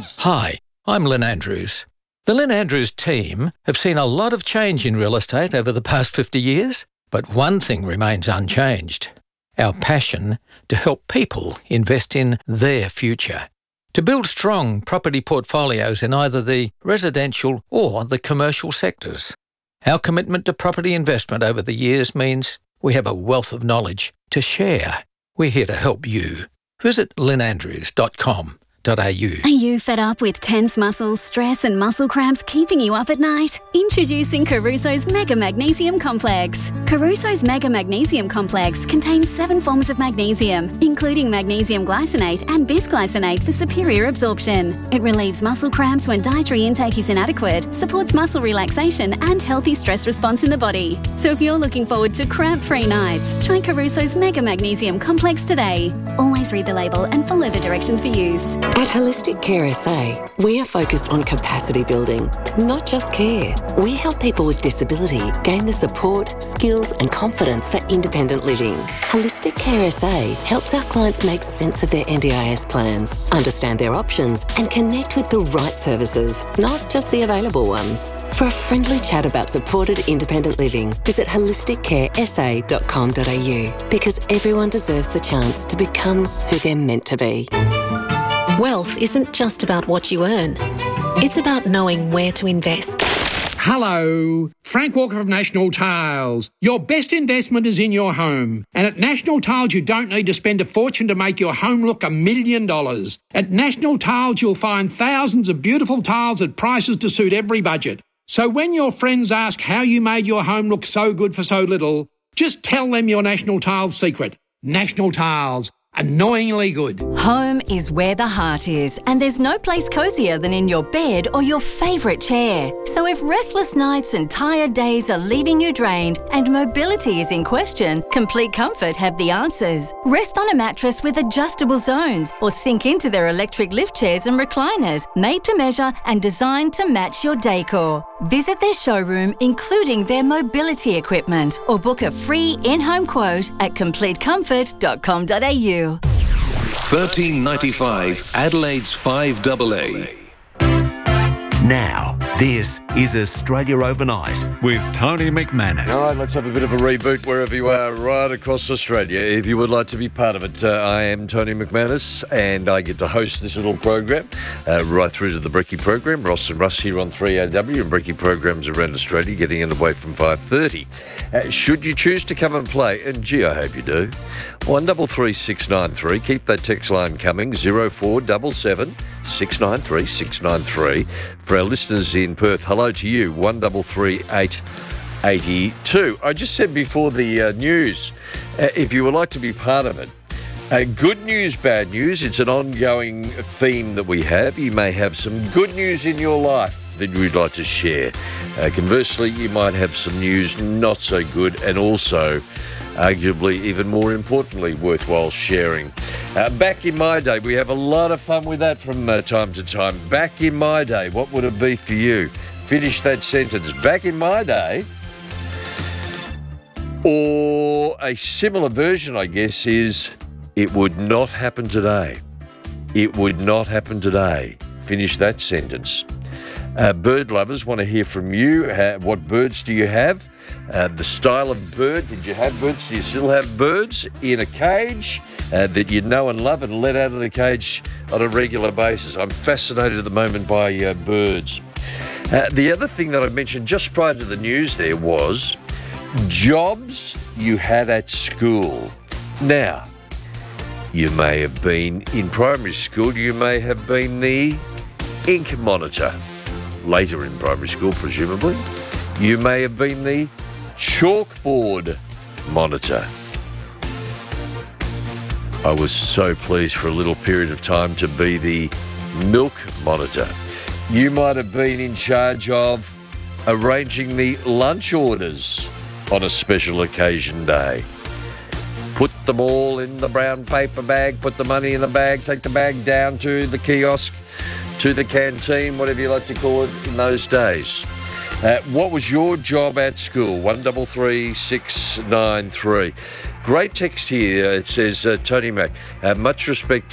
Andrews. Hi, I'm Lynn Andrews. The Lynn Andrews team have seen a lot of change in real estate over the past 50 years, but one thing remains unchanged: our passion to help people invest in their future. To build strong property portfolios in either the residential or the commercial sectors. Our commitment to property investment over the years means we have a wealth of knowledge to share. We're here to help you. Visit lynnandrews.com.au. Are you fed up with tense muscles, stress and muscle cramps keeping you up at night? Introducing Caruso's Mega Magnesium Complex. Caruso's Mega Magnesium Complex contains 7 forms of magnesium, including magnesium glycinate and bisglycinate for superior absorption. It relieves muscle cramps when dietary intake is inadequate, supports muscle relaxation and healthy stress response in the body. So if you're looking forward to cramp-free nights, try Caruso's Mega Magnesium Complex today. Always read the label and follow the directions for use. At Holistic Care SA, we are focused on capacity building, not just care. We help people with disability gain the support, skills and confidence for independent living. Holistic Care SA helps our clients make sense of their NDIS plans, understand their options and connect with the right services, not just the available ones. For a friendly chat about supported independent living, visit holisticcaresa.com.au, because everyone deserves the chance to become who they're meant to be. Wealth isn't just about what you earn. It's about knowing where to invest. Hello, Frank Walker of National Tiles. Your best investment is in your home. And at National Tiles, you don't need to spend a fortune to make your home look $1 million. At National Tiles, you'll find thousands of beautiful tiles at prices to suit every budget. So when your friends ask how you made your home look so good for so little, just tell them your National Tiles secret. National Tiles. Annoyingly good. Home is where the heart is, and there's no place cosier than in your bed or your favourite chair. So if restless nights and tired days are leaving you drained and mobility is in question, Complete Comfort have the answers. Rest on a mattress with adjustable zones or sink into their electric lift chairs and recliners, made to measure and designed to match your decor. Visit their showroom, including their mobility equipment, or book a free in-home quote at completecomfort.com.au. 1395 Adelaide's 5AA. Now, this is Australia Overnight with Tony McManus. All right, let's have a bit of a reboot wherever you are right across Australia. If you would like to be part of it, I am Tony McManus and I get to host this little program right through to the Brekkie program. Ross and Russ here on 3AW and Brekkie programs around Australia getting underway from 5:30. Should you choose to come and play, and gee, I hope you do, 133693. Keep that text line coming, 0477 693 693. For our listeners in Perth, hello to you, 133882. I just said before the news, if you would like to be part of it, good news, bad news, it's an ongoing theme that we have. You may have some good news in your life that you would like to share. Conversely, you might have some news not so good and also arguably, even more importantly, worthwhile sharing. Back in my day, we have a lot of fun with that from time to time. Back in my day, what would it be for you? Finish that sentence. Back in my day, or a similar version, I guess, is it would not happen today. It would not happen today. Finish that sentence. Bird lovers want to hear from you. What birds do you have? The style of bird. Did you have birds? Do you still have birds in a cage that you know and love and let out of the cage on a regular basis? I'm fascinated at the moment by birds. The other thing that I mentioned just prior to the news there was jobs you had at school. Now, you may have been in primary school, you may have been the ink monitor. Later in primary school, presumably. You may have been the chalkboard monitor. I was so pleased for a little period of time to be the milk monitor. You might have been in charge of arranging the lunch orders on a special occasion day. Put them all in the brown paper bag, put the money in the bag, take the bag down to the kiosk, to the canteen, whatever you like to call it in those days. What was your job at school? 133693. Great text here. It says, Tony Mac, much respect